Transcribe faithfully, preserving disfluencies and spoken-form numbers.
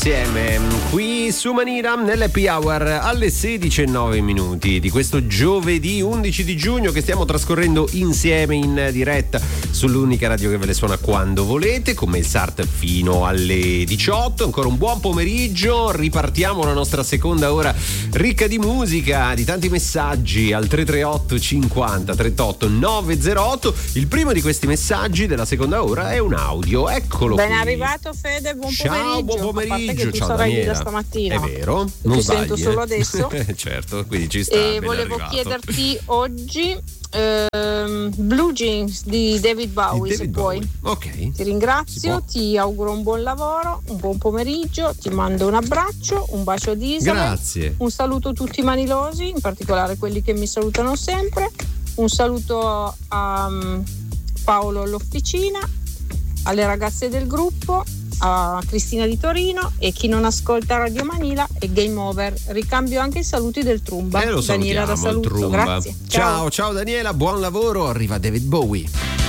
Insieme qui su Manira nell'Happy Hour alle sedici e nove minuti di questo giovedì undici di giugno che stiamo trascorrendo insieme in diretta sull'unica radio che ve le suona quando volete, come il Sart fino alle diciotto. Ancora un buon pomeriggio, ripartiamo la nostra seconda ora ricca di musica, di tanti messaggi al tre tre otto cinquanta trentotto novecentotto. Il primo di questi messaggi della seconda ora è un audio, eccolo. Ben qui. arrivato Fede, buon Ciao, pomeriggio. buon pomeriggio. Che tu Ciao sarai lì da Daniela. stamattina. È vero, non ti sbagli, sento solo eh. adesso. Certo, quindi ci sta. E ben volevo arrivato. chiederti oggi ehm, Blue Jeans di David Bowie, Di David se Bowie. puoi. Ok. Ti ringrazio, ti auguro un buon lavoro, un buon pomeriggio, ti mando un abbraccio, un bacio di Isabel. Grazie. Un saluto a tutti i manilosi, in particolare quelli che mi salutano sempre. Un saluto a um, Paolo all'officina, alle ragazze del gruppo, a Cristina di Torino e chi non ascolta Radio Manila e Game Over. Ricambio anche i saluti del Trumba. Eh, lo Daniela da salutiamo, il Saluzzo. Trumba. Grazie. Ciao, ciao Daniela, buon lavoro. Arriva David Bowie.